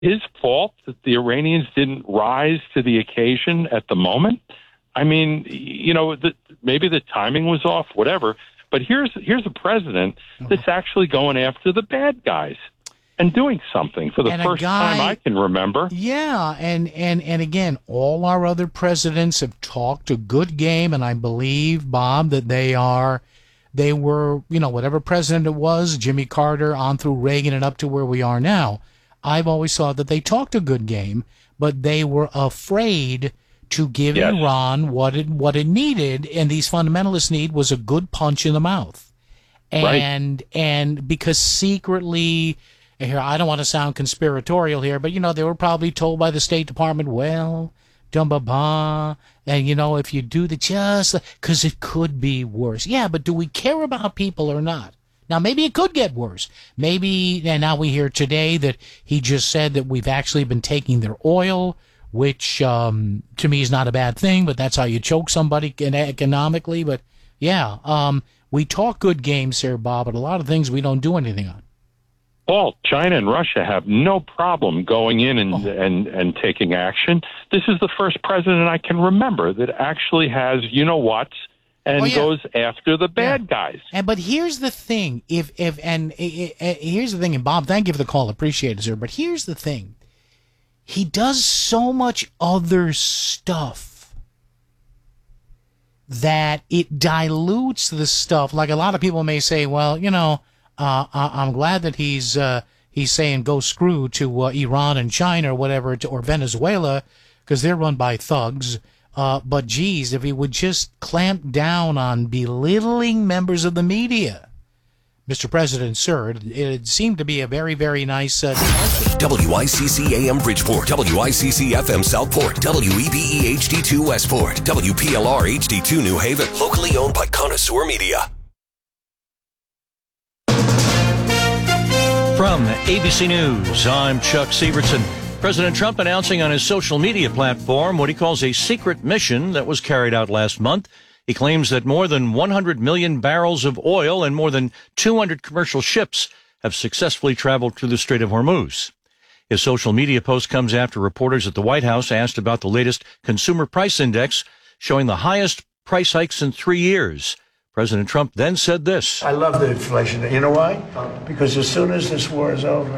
his fault that the Iranians didn't rise to the occasion at the moment? I mean, maybe the timing was off, whatever. But here's a president that's actually going after the bad guys and doing something for the first time I can remember. Yeah, and again, all our other presidents have talked a good game, and I believe, Bob, that they were, whatever president it was, Jimmy Carter on through Reagan and up to where we are now. I've always thought that they talked a good game, but they were afraid to give Iran what it needed, and these fundamentalists need was a good punch in the mouth. And because secretly, here, I don't want to sound conspiratorial here, but they were probably told by the State Department, well, and if you do because it could be worse. Yeah, but do we care about people or not? Now, maybe it could get worse. Maybe, and now we hear today that he just said that we've actually been taking their oil, which to me is not a bad thing, but that's how you choke somebody economically. But yeah, we talk good games here, Bob, but a lot of things we don't do anything on. Paul, China and Russia have no problem going in and taking action. This is the first president I can remember that actually has and goes after the bad guys. But here's the thing, here's the thing, and Bob, thank you for the call, appreciate it, sir. But here's the thing, he does so much other stuff that it dilutes the stuff. Like a lot of people may say, well, I'm glad that he's saying go screw to Iran and China or whatever, or Venezuela, because they're run by thugs. But geez, if he would just clamp down on belittling members of the media. Mr. President, sir, it seemed to be a very, very nice WICC AM Bridgeport, WICC FM Southport, WEBE HD2 Westport, WPLR HD2 New Haven, locally owned by Connoisseur Media. From ABC News, I'm Chuck Sievertson. President Trump announcing on his social media platform what he calls a secret mission that was carried out last month. He claims that more than 100 million barrels of oil and more than 200 commercial ships have successfully traveled through the Strait of Hormuz. His social media post comes after reporters at the White House asked about the latest consumer price index, showing the highest price hikes in 3 years. President Trump then said this. I love the inflation. You know why? Because as soon as this war is over,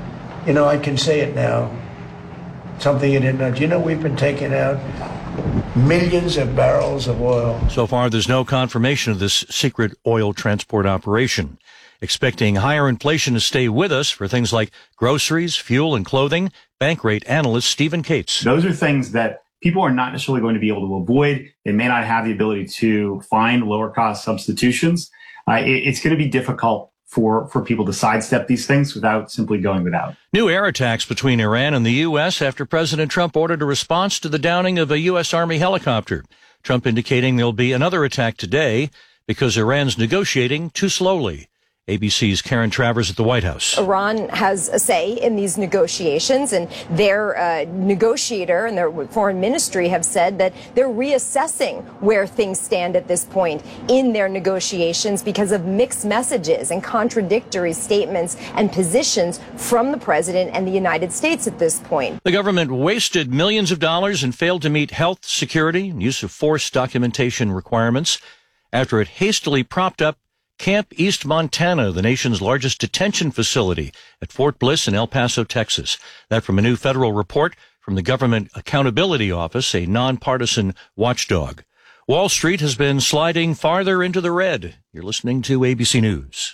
I can say it now. Something you didn't know. We've been taking out millions of barrels of oil. So far, there's no confirmation of this secret oil transport operation. Expecting higher inflation to stay with us for things like groceries, fuel, and clothing, Bankrate analyst Stephen Cates. Those are things that people are not necessarily going to be able to avoid. They may not have the ability to find lower cost substitutions. It's going to be difficult for people to sidestep these things without simply going without. New air attacks between Iran and the U.S. after President Trump ordered a response to the downing of a U.S. Army helicopter. Trump indicating there'll be another attack today because Iran's negotiating too slowly. ABC's Karen Travers at the White House. Iran has a say in these negotiations, and their negotiator and their foreign ministry have said that they're reassessing where things stand at this point in their negotiations because of mixed messages and contradictory statements and positions from the president and the United States at this point. The government wasted millions of dollars and failed to meet health, security, and use of force documentation requirements after it hastily propped up Camp East Montana, the nation's largest detention facility at Fort Bliss in El Paso, Texas. That from a new federal report from the Government Accountability Office, a nonpartisan watchdog. Wall Street has been sliding farther into the red. You're listening to ABC News.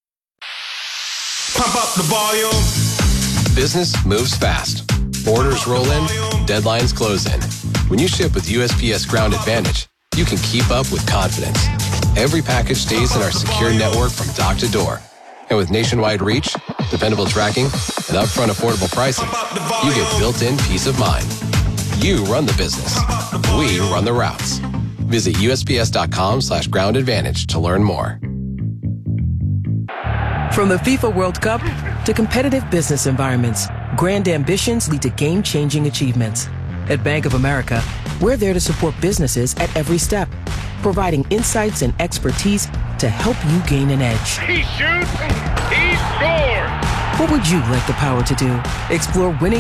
Pump up the volume. Business moves fast. Orders roll in, deadlines close in. When you ship with USPS Ground Advantage, you can keep up with confidence. Every package stays in our secure network from dock to door. And with nationwide reach, dependable tracking, and upfront affordable pricing, you get built-in peace of mind. You run the business. We run the routes. Visit USPS.com/Ground Advantage to learn more. From the FIFA World Cup to competitive business environments, grand ambitions lead to game-changing achievements. At Bank of America, we're there to support businesses at every step, providing insights and expertise to help you gain an edge. He shoots, he scores! What would you like the power to do? Explore winning